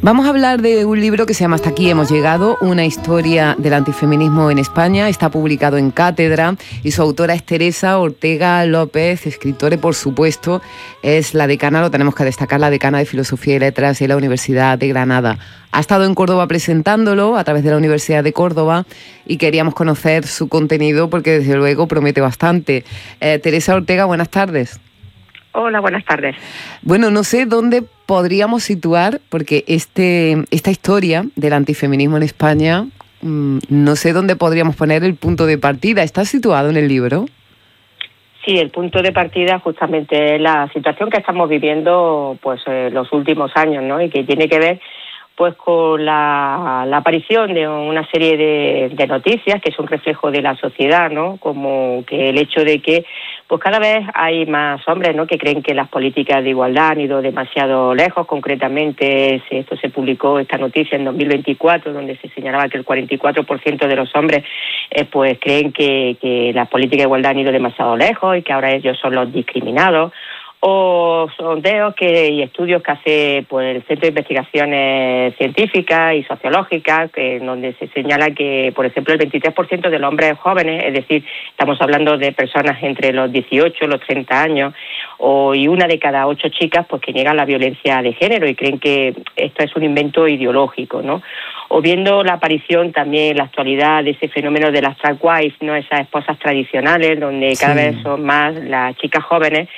Vamos a hablar de un libro que se llama Hasta aquí hemos llegado, una historia del antifeminismo en España. Está publicado en Cátedra y su autora es Teresa Ortega López, escritora y, por supuesto, es la decana, lo tenemos que destacar, la decana de Filosofía y Letras de la Universidad de Granada. Ha estado en Córdoba presentándolo a través de la Universidad de Córdoba y queríamos conocer su contenido porque, desde luego, promete bastante. Teresa Ortega, buenas tardes. Hola, buenas tardes. Bueno, no sé dónde podríamos situar, porque esta historia del antifeminismo en España, no sé dónde podríamos poner el punto de partida. ¿Está situado en el libro? Sí, el punto de partida justamente es la situación que estamos viviendo pues los últimos años, ¿no? Y que tiene que ver pues con la aparición de una serie de noticias que son reflejo de la sociedad, ¿no? Como que el hecho de que pues cada vez hay más hombres, ¿no?, que creen que las políticas de igualdad han ido demasiado lejos. Concretamente, esto se publicó, esta noticia, en 2024, donde se señalaba que el 44% de los hombres pues creen que las políticas de igualdad han ido demasiado lejos y que ahora ellos son los discriminados. O sondeos y estudios que hace pues el Centro de Investigaciones Científicas y Sociológicas, donde se señala que, por ejemplo, el 23% de los hombres jóvenes, es decir, estamos hablando de personas entre los 18 y los 30 años, y una de cada 8 chicas pues que niegan la violencia de género y creen que esto es un invento ideológico, ¿no? O viendo la aparición también en la actualidad de ese fenómeno de las track wives, ¿no?, esas esposas tradicionales, donde cada vez son más las chicas jóvenes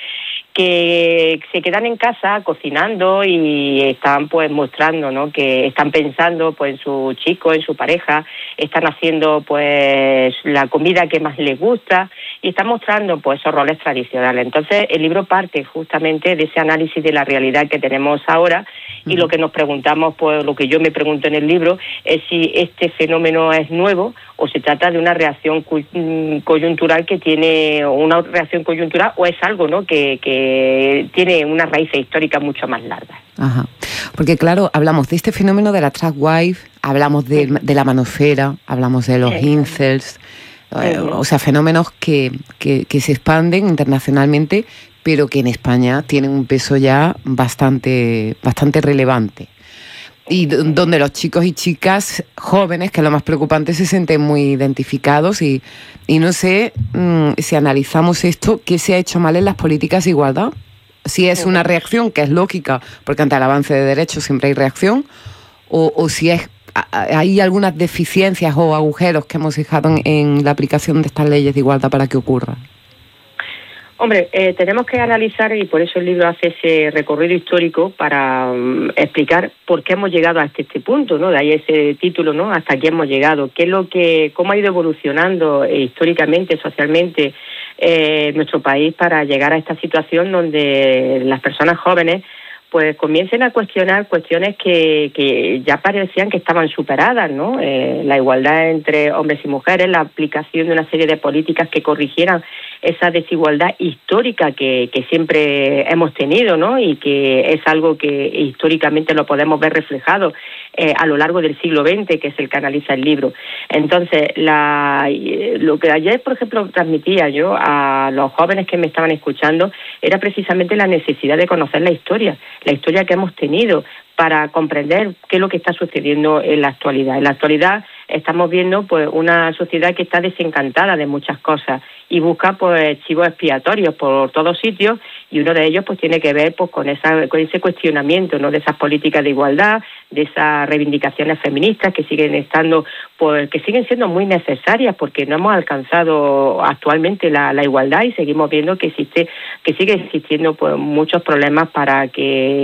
que se quedan en casa cocinando y están pues mostrando, ¿no?, que están pensando pues en su chico, en su pareja, están haciendo pues la comida que más les gusta y están mostrando pues esos roles tradicionales. Entonces el libro parte justamente de ese análisis de la realidad que tenemos ahora y lo que nos preguntamos, pues lo que yo me pregunto en el libro, es si este fenómeno es nuevo o se trata de una reacción coyuntural que tiene una reacción coyuntural o es algo, ¿no?, que tiene una raíz histórica mucho más larga. Ajá. Porque claro, hablamos de este fenómeno de la track wife, hablamos de la manosfera, hablamos de los incels, o sea, fenómenos que se expanden internacionalmente, pero que en España tienen un peso ya bastante relevante. Y donde los chicos y chicas jóvenes, que es lo más preocupante, se sienten muy identificados y no sé si analizamos esto, ¿qué se ha hecho mal en las políticas de igualdad? Si es una reacción que es lógica, porque ante el avance de derechos siempre hay reacción, o si hay algunas deficiencias o agujeros que hemos dejado en la aplicación de estas leyes de igualdad para que ocurra. Hombre, tenemos que analizar, y por eso el libro hace ese recorrido histórico para explicar por qué hemos llegado hasta este punto, ¿no? De ahí ese título, ¿no? Hasta aquí hemos llegado. Cómo ha ido evolucionando históricamente, socialmente, nuestro país para llegar a esta situación donde las personas jóvenes pues comiencen a cuestionar cuestiones que ya parecían que estaban superadas, ¿no? La igualdad entre hombres y mujeres, la aplicación de una serie de políticas que corrigieran esa desigualdad histórica que siempre hemos tenido, ¿no? Y que es algo que históricamente lo podemos ver reflejado a lo largo del siglo XX, que es el que analiza el libro. Entonces, lo que ayer, por ejemplo, transmitía yo a los jóvenes que me estaban escuchando era precisamente la necesidad de conocer la historia que hemos tenido para comprender qué es lo que está sucediendo en la actualidad. En la actualidad estamos viendo pues una sociedad que está desencantada de muchas cosas y busca pues chivos expiatorios por todos sitios, y uno de ellos pues tiene que ver pues con ese cuestionamiento, ¿no?, de esas políticas de igualdad, de esas reivindicaciones feministas que siguen siendo muy necesarias porque no hemos alcanzado actualmente la igualdad y seguimos viendo que sigue existiendo pues muchos problemas para que